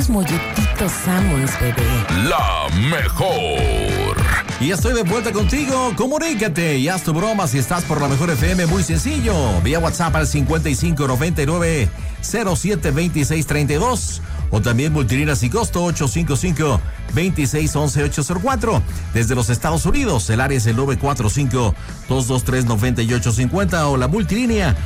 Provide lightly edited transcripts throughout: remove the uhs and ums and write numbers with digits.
unos molletitos Sanborns, bebé. La mejor. Y estoy de vuelta contigo. Comunícate y haz tu broma si estás por la mejor FM. Muy sencillo. Vía WhatsApp al 5599-072632. O también multilíneas y costo 855-2611-804. Desde los Estados Unidos, el área es el 945-223-9850 o la multilínea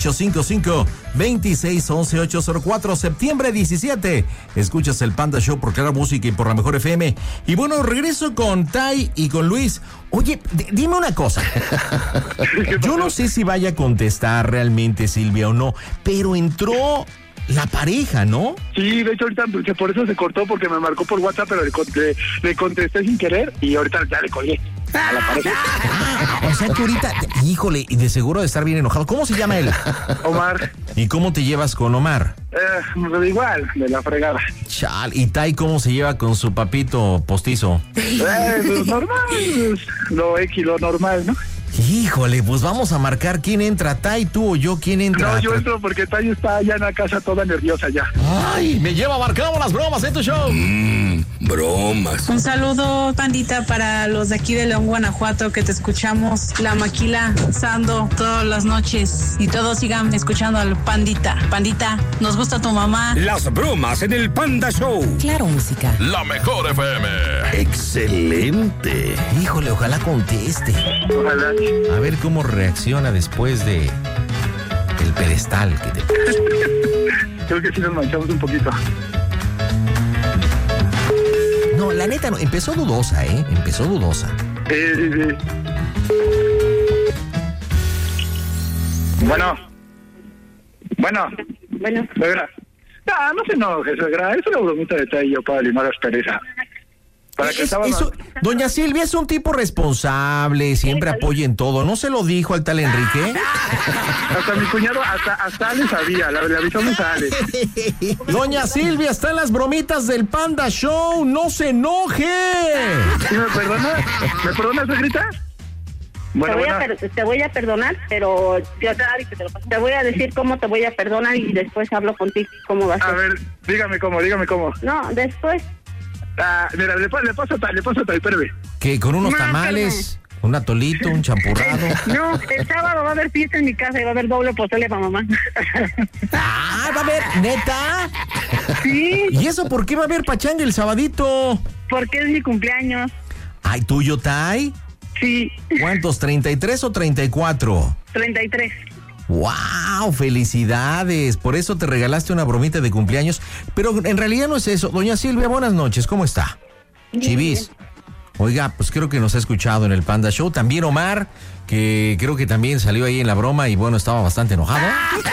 855-2611-804. Septiembre 17. Escuchas el Panda Show por Clara Música y por la mejor FM. Y bueno, regreso con Tai y con Luis. Oye, dime una cosa. Yo no sé si vaya a contestar realmente Silvia o no, pero entró la pareja, ¿no? Sí, de hecho ahorita por eso se cortó, porque me marcó por WhatsApp, pero le contesté sin querer y ahorita ya le colgué a la pareja. O sea que ahorita, híjole, y de seguro de estar bien enojado. ¿Cómo se llama él? Omar. ¿Y cómo te llevas con Omar? Igual, de la fregada. Chal, ¿y Tai cómo se lleva con su papito postizo? Pues normal, lo normal, ¿no? Híjole, pues vamos a marcar quién entra, Tai, tú o yo, quién entra. No, yo entro porque Tai está allá en la casa toda nerviosa ya. Ay, me lleva marcando las bromas en tu show. Bromas. Un saludo, pandita, para los de aquí de León, Guanajuato, que te escuchamos la maquila Sando todas las noches. Y todos sigan escuchando al Pandita. Pandita, nos gusta tu mamá. Las bromas en el Panda Show. Claro, música. La mejor FM. Excelente. Híjole, ojalá conteste. Ojalá. A ver cómo reacciona después de el pedestal que te... Creo que sí nos manchamos un poquito. No, la neta, no. Empezó dudosa, ¿eh? Empezó dudosa. Sí. Bueno. Suegra. No se enoje, suegra. Es una bromita de Tai y yo para limar la aspereza. Para que Doña Silvia es un tipo responsable, siempre apoya en todo. ¿No se lo dijo al tal Enrique? Hasta mi cuñado, hasta Ale sabía, le avisó mi Ale. Doña Silvia, están las bromitas del Panda Show, no se enoje. ¿Sí me perdona? ¿Me perdona, suegrita? Bueno, te voy a perdonar, pero te voy a decir cómo te voy a perdonar y después hablo contigo cómo va a ser. A ver, dígame cómo. No, después. Mira, le paso a Tai, espérame. ¿Qué, con unos tamales, un atolito, un champurrado? No, el sábado va a haber fiesta en mi casa y va a haber doble pozole para mamá. Ah, ¿va a haber, neta? Sí. ¿Y eso por qué va a haber pachanga el sabadito? Porque es mi cumpleaños. Ay, ¿tuyo, Tai? Sí. ¿Cuántos, 33 o 34? 33. ¡Wow! ¡Felicidades! Por eso te regalaste una bromita de cumpleaños. Pero en realidad no es eso. Doña Silvia, buenas noches. ¿Cómo está? Bien, Chivis. bien. Oiga, pues creo que nos ha escuchado en el Panda Show. También Omar, que creo que también salió ahí en la broma y bueno, estaba bastante enojado.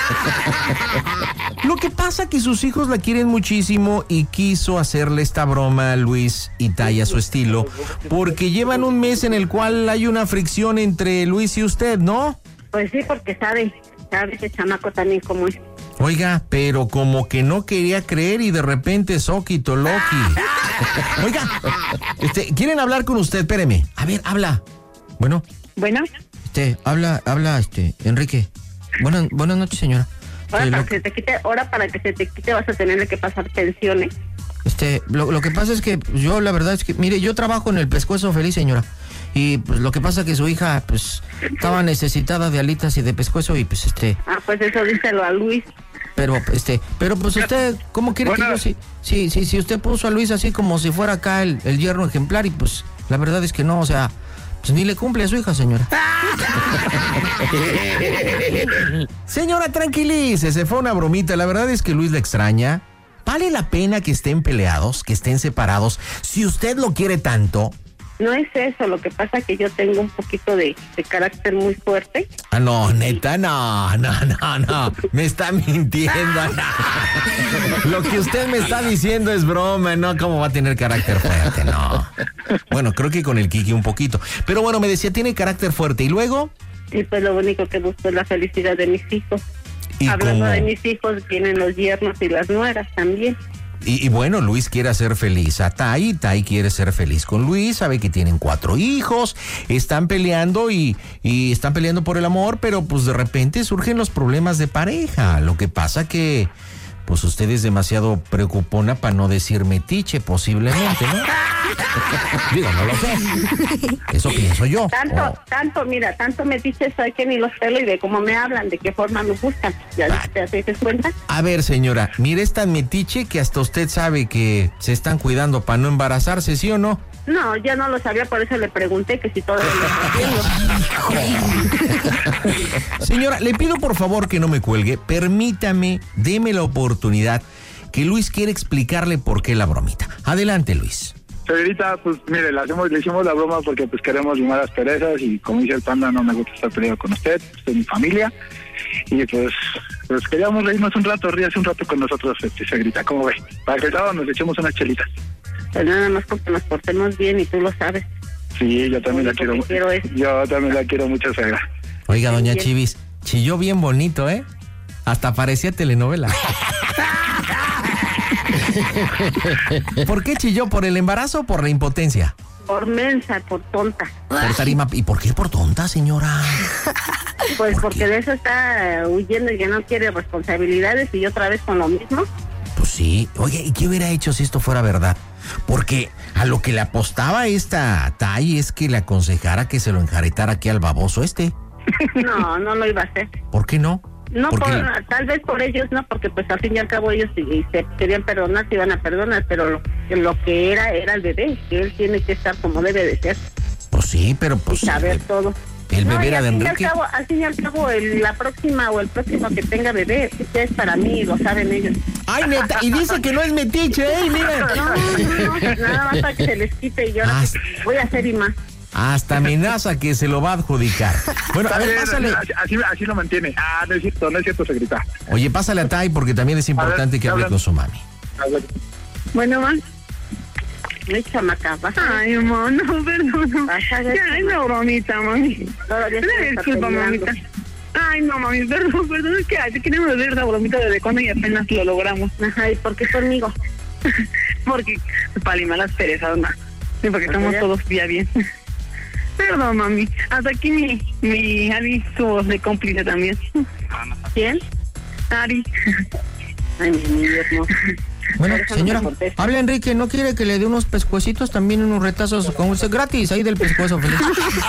Lo que pasa que sus hijos la quieren muchísimo y quiso hacerle esta broma a Luis y Tai a su estilo, porque llevan un mes en el cual hay una fricción entre Luis y usted, ¿no? Pues sí, porque sabe ese chamaco también cómo es. Oiga, pero como que no quería creer y de repente Soquito Loki. Oiga, ¿quieren hablar con usted? Espéreme. A ver, habla. Bueno. Bueno. Habla, Enrique. Buenas noches, señora. Ahora para que se te quite vas a tenerle que pasar pensiones. Lo que pasa es que yo, la verdad es que, mire, yo trabajo en el Pescuezo Feliz, señora. Y pues lo que pasa es que su hija, pues, estaba necesitada de alitas y de pescuezo y pues pues eso díselo a Luis. Pero pues usted, ¿cómo quiere que yo si usted puso a Luis así como si fuera acá el yerno ejemplar y pues la verdad es que no, o sea, pues ni le cumple a su hija, señora. Señora, tranquilícese, fue una bromita, la verdad es que Luis la extraña. ¿Vale la pena que estén peleados, que estén separados, si usted lo quiere tanto? No es eso, lo que pasa es que yo tengo un poquito de carácter muy fuerte. Ah, no, neta, no, me está mintiendo, no. Lo que usted me está diciendo es broma, no, ¿cómo va a tener carácter fuerte? No. Bueno, creo que con el Kiki un poquito, pero bueno, me decía, tiene carácter fuerte, ¿y luego? Y pues lo único que busco es la felicidad de mis hijos. Hablando de mis hijos, vienen los yernos y las nueras también. Y bueno, Luis quiere hacer feliz a Tai quiere ser feliz con Luis, sabe que tienen 4 hijos, están peleando y están peleando por el amor, pero pues de repente surgen los problemas de pareja. Lo que pasa que pues usted es demasiado preocupona para no decir metiche, posiblemente, ¿no? Digo, no lo sé. Eso pienso yo. Tanto metiche soy que ni los pelo y de cómo me hablan, de qué forma me gustan. ¿Ya te das cuenta? A ver, señora, mire, es tan metiche que hasta usted sabe que se están cuidando para no embarazarse, ¿sí o no? No, yo no lo sabía, por eso le pregunté que si todo lo está haciendo. Señora, le pido por favor que no me cuelgue. Permítame, deme la oportunidad que Luis quiere explicarle por qué la bromita. Adelante, Luis. Señorita, pues mire, le hicimos la broma porque pues queremos limar las perezas y como dice el Panda, no me gusta estar peleado con usted es mi familia. Y pues queríamos reírnos un rato, ríase un rato con nosotros, Señorita, ¿cómo ve? Para que el sábado nos echemos unas chelitas. Pues nada más porque nos portemos bien y tú lo sabes. Sí, yo también la quiero. Yo también la quiero mucho, suegra. Oiga, doña Chivis, chilló bien bonito, ¿eh? Hasta parecía telenovela. ¿Por qué chilló? ¿Por el embarazo o por la impotencia? Por mensa, por tonta. Por tarima. ¿Y por qué por tonta, señora? Pues porque de eso está huyendo y ya no quiere responsabilidades y otra vez con lo mismo. Pues sí. Oye, ¿y qué hubiera hecho si esto fuera verdad? Porque a lo que le apostaba esta Tai es que le aconsejara que se lo enjaretara aquí al baboso este. No lo iba a hacer. ¿Por qué no? No, tal vez por ellos no, porque pues al fin y al cabo ellos y se querían perdonar, se iban a perdonar, pero lo que era el bebé, que él tiene que estar como debe de ser. Pues sí, pero pues... Y saber todo. El bebé era de Enrique. Al fin y al cabo, la próxima o el próximo que tenga bebé, es para mí, lo saben ellos. Ay, neta, y dice que no es metiche, miren. No, nada más para que se les quite y yo voy a hacer y más. Hasta amenaza que se lo va a adjudicar. Bueno, a ver, pásale. Así lo mantiene. No es cierto, Señorita. Oye, pásale a Tai porque también es importante que hable con su mami. Bueno, ma. Ay, chamaca, ay, mamá, no, perdón. Ya, es una bromita, mami. Disculpa, mamita. Ay, no, mami, perdón, es que queremos ver esa bromita desde cuando y apenas lo logramos. Ajá, ¿y por qué conmigo? Porque para limar las perezas, ma. Sí, porque estamos todos ya bien. Perdón, mami. Hasta aquí mi Ari estuvo de cómplice también. ¿Quién? Ari. Ay, mi hermosa. Bueno, señora, habla Enrique, ¿no quiere que le dé unos pescuecitos también, unos retazos con usted gratis ahí del pescuezo, feliz?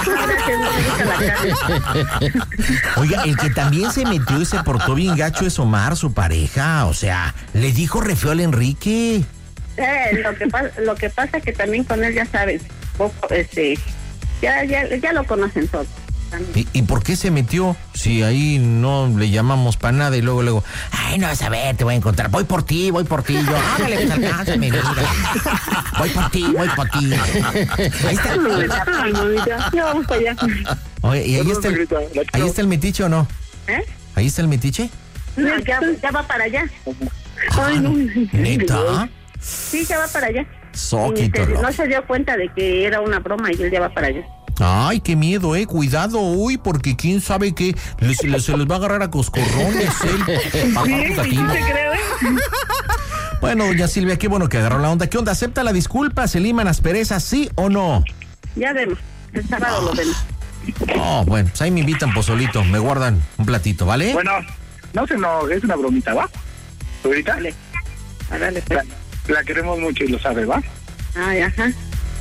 Oiga, el que también se metió y se portó bien gacho es Omar, su pareja, o sea, le dijo re feo al Enrique. Lo que pasa que también con él ya sabes, poco, ya lo conocen todos. ¿Y por qué se metió? Si ahí no le llamamos para nada y luego, ay, no vas a ver, te voy a encontrar, voy por ti, yo, ándale, pues alcánzame, mira. Voy por ti. Ahí está. Ay, mamita, ya vamos para allá. Oye, ¿y ahí está el metiche o no? ¿Ahí está el metiche? No, ya va para allá. Ay, no. ¿Neta? Sí, ya va para allá. No se dio cuenta de que era una broma y él ya va para allá. Ay, qué miedo, cuidado, porque quién sabe que se les va a agarrar a coscorrones, Bueno, doña Silvia, qué bueno que agarró la onda. ¿Qué onda? ¿Acepta la disculpa? ¿Se liman las perezas, sí o no? Ya vemos, el sábado lo vemos. Bueno, pues ahí me invitan pozolito, me guardan un platito, ¿vale? Bueno, no, es una bromita, ¿va? ¿Ahorita? Dale, pues. La queremos mucho y lo sabe, ¿va? Ay, ajá.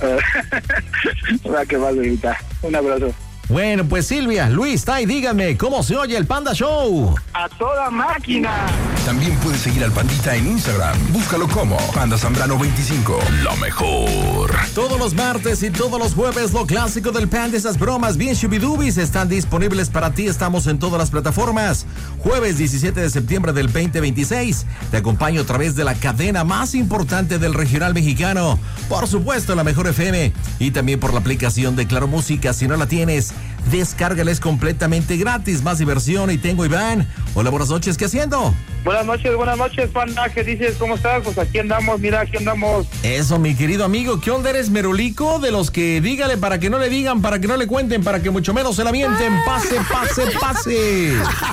Que va, Señorita. Un abrazo. Bueno, pues Silvia, Luis, Tai, díganme, ¿cómo se oye el Panda Show? ¡A toda máquina! También puedes seguir al Pandita en Instagram. Búscalo como Panda Zambrano 25. Lo mejor. Todos los martes y todos los jueves, lo clásico del Panda, esas bromas bien shubidubis están disponibles para ti. Estamos en todas las plataformas. Jueves 17 de septiembre del 2026. Te acompaño a través de la cadena más importante del regional mexicano. Por supuesto, la Mejor FM. Y también por la aplicación de Claro Música. Si no la tienes, descárgala, es completamente gratis. Más diversión. Y tengo Iván. Hola, buenas noches, ¿qué haciendo? Buenas noches, Panda, ¿qué dices? ¿Cómo estás? Pues aquí andamos, mira, aquí andamos. Eso, mi querido amigo, ¿qué onda? ¿Eres merolico? De los que dígale para que no le digan, para que no le cuenten, para que mucho menos se la mienten. Pase.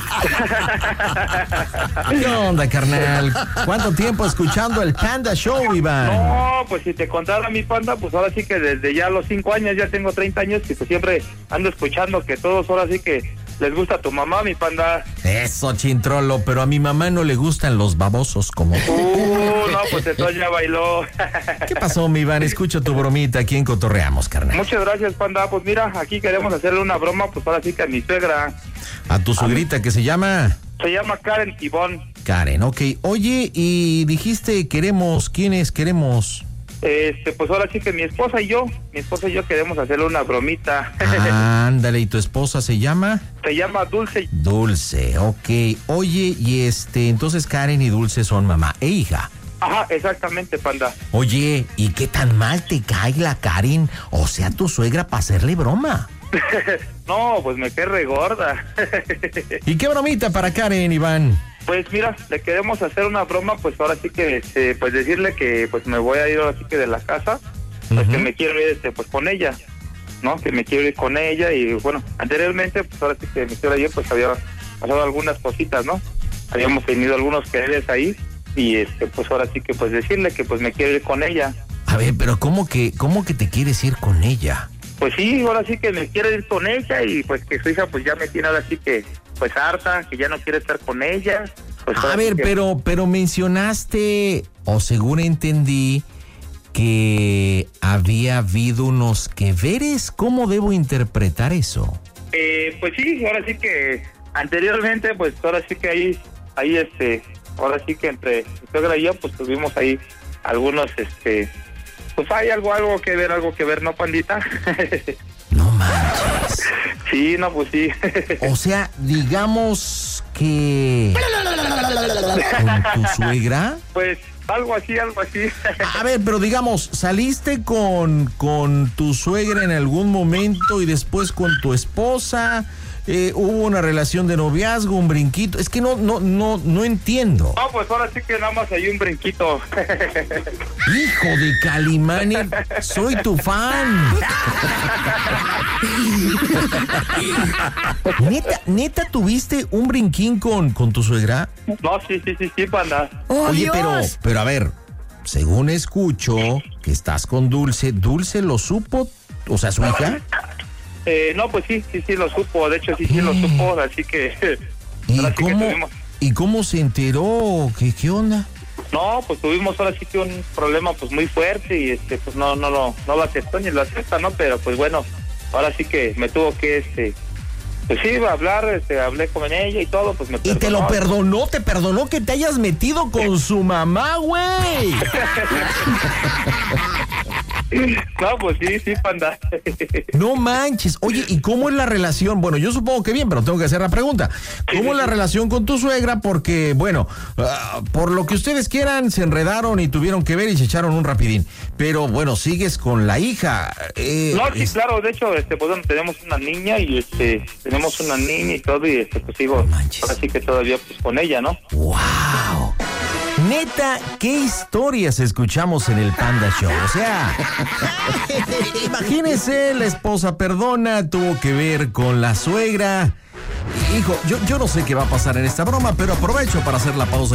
¿Qué onda, carnal? ¿Cuánto tiempo escuchando el Panda Show, Iván? No, pues si te contara mi Panda, pues ahora sí que desde ya los 5 años, ya tengo 30 años, y pues siempre ando escuchando que todos ahora sí que les gusta a tu mamá, mi Panda. Eso, Chintrolo, pero a mi mamá no le gustan los babosos como tú. No, pues entonces ya bailó. ¿Qué pasó, mi Iván? Escucho tu bromita. ¿A quién cotorreamos, carnal? Muchas gracias, Panda. Pues mira, aquí queremos hacerle una broma, pues ahora sí que a mi suegra. A tu suegrita que se llama... Se llama Karen Ivonne. Karen, ok. Oye, y dijiste queremos, ¿quiénes queremos? Pues ahora sí que mi esposa y yo queremos hacerle una bromita. Ándale, ¿y tu esposa se llama? Se llama Dulce. Dulce, ok. Oye, y entonces Karen y Dulce son mamá e hija. Ajá, exactamente, Panda. Oye, ¿y qué tan mal te cae la Karen? O sea, tu suegra para hacerle broma. No, pues me quedé re gorda. ¿Y qué bromita para Karen, Iván? Pues mira, le queremos hacer una broma, pues ahora sí que, pues decirle que pues me voy a ir ahora sí que de la casa, pues que me quiero ir, pues con ella, ¿no? Que me quiero ir con ella y bueno, anteriormente, pues ahora sí que mi señora y yo, pues había pasado algunas cositas, ¿no? Habíamos tenido algunos quereres ahí y pues ahora sí que pues decirle que pues me quiero ir con ella. A ver, pero ¿cómo que te quieres ir con ella? Pues sí, ahora sí que me quiero ir con ella y pues que su hija pues ya me tiene ahora sí que pues harta, que ya no quiere estar con ella. Pues, a ver, pero mencionaste, o según entendí, que había habido unos queveres. ¿Cómo debo interpretar eso? Pues sí, ahora sí que anteriormente, pues ahora sí que ahí ahora sí que entre mi suegra y yo, pues tuvimos ahí algunos, pues hay algo que ver, ¿no, Pandita? No manches. Sí, no, pues sí. O sea, digamos que... ¿Con tu suegra? Pues algo así. A ver, pero digamos, ¿saliste con tu suegra en algún momento y después con tu esposa? ¿Hubo una relación de noviazgo, un brinquito? Es que no entiendo. No, pues ahora sí que nada más hay un brinquito. Hijo de Calimán, soy tu fan. ¿Neta tuviste un brinquín con tu suegra? No, sí, Panda. Oye, pero a ver, según escucho que estás con Dulce, ¿Dulce lo supo? O sea, ¿su hija? No, pues sí lo supo, de hecho sí lo supo, así que... ¿Y cómo se enteró? ¿Qué onda? No, pues tuvimos ahora sí que un problema pues muy fuerte y pues no lo aceptó ni lo acepta, ¿no? Pero pues bueno, ahora sí que me tuvo que pues sí, iba a hablar, hablé con ella y todo, pues me perdonó. ¿Y te lo perdonó? ¿Te perdonó que te hayas metido con su mamá, güey? No, pues sí, Panda. No manches. Oye, ¿y cómo es la relación? Bueno, yo supongo que bien, pero tengo que hacer la pregunta. ¿Cómo es la relación con tu suegra? Porque, bueno, por lo que ustedes quieran, se enredaron y tuvieron que ver y se echaron un rapidín. Pero, bueno, sigues con la hija. No, sí, claro, de hecho, pues bueno, tenemos una niña y y todo y pues sigo, así que todavía pues con ella, ¿no? ¡Wow! Neta, ¿qué historias escuchamos en el Panda Show? O sea, imagínese, la esposa perdona, tuvo que ver con la suegra. Hijo, yo no sé qué va a pasar en esta broma, pero aprovecho para hacer la pausa.